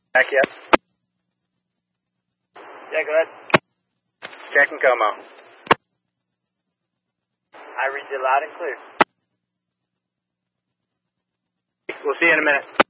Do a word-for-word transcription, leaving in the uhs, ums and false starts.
Back yet? Yeah, go ahead. Checking Como. I read you loud and clear. We'll see you in a minute.